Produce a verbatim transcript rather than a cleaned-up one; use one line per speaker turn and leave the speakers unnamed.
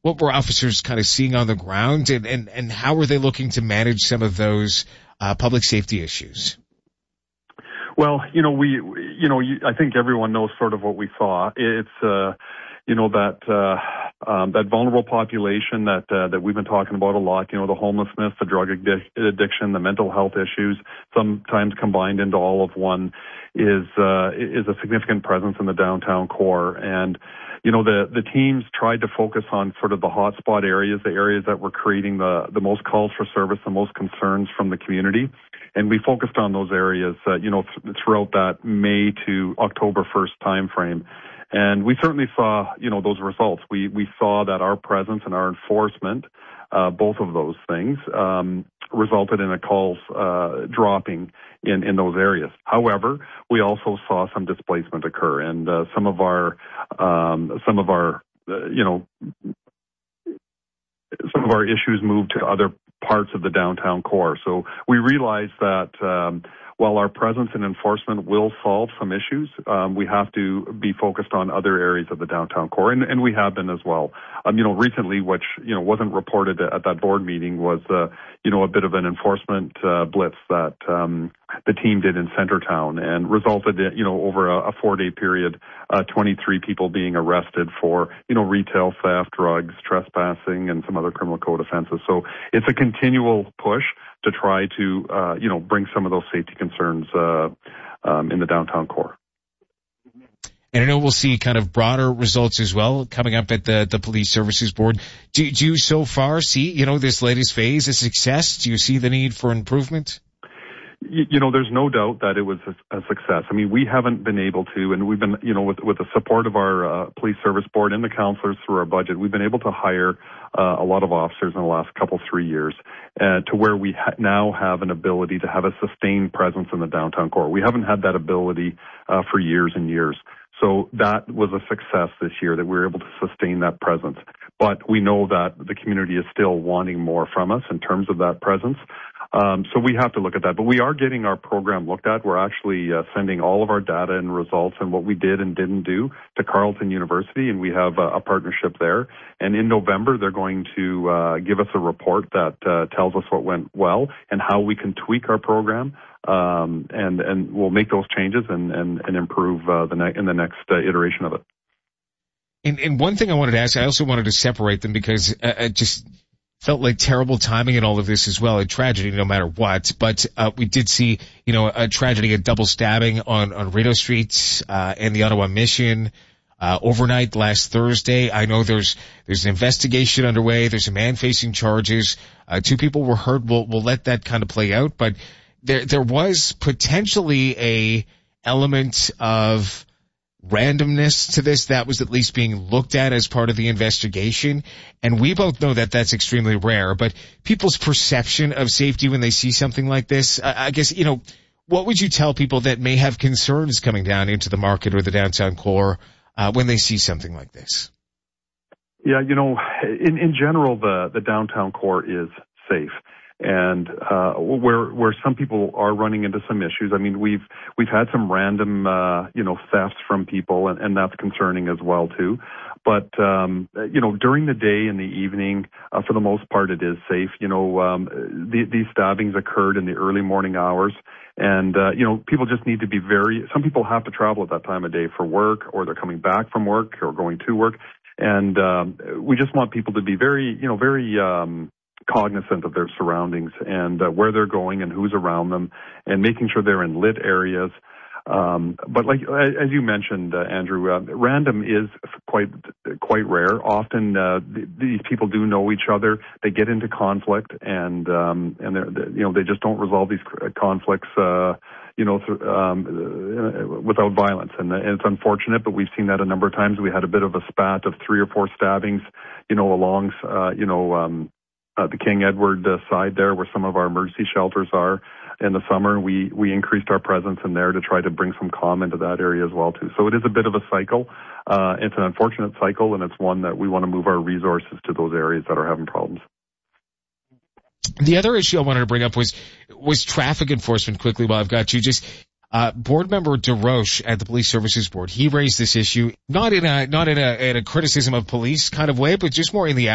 what were officers kind of seeing on the ground, and, and, and how were they looking to manage some of those uh, public safety issues?
Well, you know, we, you know, I think everyone knows sort of what we saw. It's, uh, you know, that, uh, um, that vulnerable population that, uh, that we've been talking about a lot, you know, the homelessness, the drug addiction, the mental health issues, sometimes combined into all of one, is, uh, is a significant presence in the downtown core. And, you know, the, the teams tried to focus on sort of the hotspot areas, the areas that were creating the, the most calls for service, the most concerns from the community. And we focused on those areas, uh, you know, th- throughout that May to October first timeframe. And we certainly saw, you know, those results. We, we saw that our presence and our enforcement, uh, both of those things, um, resulted in a calls, uh, dropping in, in those areas. However, we also saw some displacement occur, and, uh, some of our, um, some of our, uh, you know, some of our issues moved to other parts of the downtown core. So we realized that um, while our presence and enforcement will solve some issues, um, we have to be focused on other areas of the downtown core, and, and we have been as well. Um, you know, recently, which, you know, wasn't reported at that board meeting, was, uh, you know, a bit of an enforcement uh, blitz that um, the team did in Centertown, and resulted in, you know, over a, a four-day period, uh, twenty-three people being arrested for, you know, retail theft, drugs, trespassing, and some other criminal code offenses. So it's a continual push to try to, uh, you know, bring some of those safety concerns uh, um, in the downtown core.
And I know we'll see kind of broader results as well coming up at the, the Police Services Board. Do, do you so far see, you know, this latest phase a success? Do you see the need for improvement?
You know, there's no doubt that it was a, a success. I mean, we haven't been able to, and we've been, you know, with, with the support of our uh, police service board and the counselors through our budget, we've been able to hire uh, a lot of officers in the last couple, three years uh, to where we ha- now have an ability to have a sustained presence in the downtown core. We haven't had that ability uh, for years and years. So that was a success this year, that we were able to sustain that presence. But we know that the community is still wanting more from us in terms of that presence. Um, so we have to look at that. But we are getting our program looked at. We're actually uh, sending all of our data and results and what we did and didn't do to Carleton University, and we have a, a partnership there. And in November, they're going to uh, give us a report that uh, tells us what went well and how we can tweak our program. Um, and, and we'll make those changes and, and, and improve uh, the ne- in the next uh, iteration of it.
And, and one thing I wanted to ask, I also wanted to separate them because uh, it just felt like terrible timing in all of this as well, a tragedy no matter what. But uh, we did see, you know, a tragedy, a double stabbing on, on Rideau Street uh, and the Ottawa Mission uh, overnight last Thursday. I know there's there's an investigation underway. There's a man facing charges. Uh, two people were hurt. We'll, we'll let that kind of play out. But there there was potentially a element of randomness to this that was at least being looked at as part of the investigation. And we both know that that's extremely rare, but people's perception of safety when they see something like this, I, I guess, you know, what would you tell people that may have concerns coming down into the market or the downtown core uh, when they see something like this?
Yeah, you know, in, in general, the, the downtown core is safe. And uh where where some people are running into some issues, I mean, we've we've had some random uh you know thefts from people, and, and that's concerning as well too. But um you know, during the day and the evening, uh, for the most part, it is safe. You know, um the, these stabbings occurred in the early morning hours, and uh you know, people just need to be very. Some people have to travel at that time of day for work, or they're coming back from work, or going to work, and um we just want people to be very, you know, very um cognizant of their surroundings and uh, where they're going and who's around them, and making sure they're in lit areas. Um, but like as you mentioned, uh, Andrew, uh, random is quite quite rare. Often uh, th- these people do know each other. They get into conflict, and um, and they're, they're, you know, they just don't resolve these conflicts. Uh, you know, th- um, uh, without violence, and, and it's unfortunate, but we've seen that a number of times. We had a bit of a spat of three or four stabbings, you know, along, uh, you know. Um, Uh, the King Edward uh, side there, where some of our emergency shelters are. In the summer, we we increased our presence in there to try to bring some calm into that area as well too. So it is a bit of a cycle. Uh, it's an unfortunate cycle, and it's one that we want to move our resources to those areas that are having problems.
The other issue I wanted to bring up was was traffic enforcement. Quickly, while I've got you, just uh, board member DeRoche at the Police Services Board, he raised this issue not in a not in a, in a criticism of police kind of way, but just more in the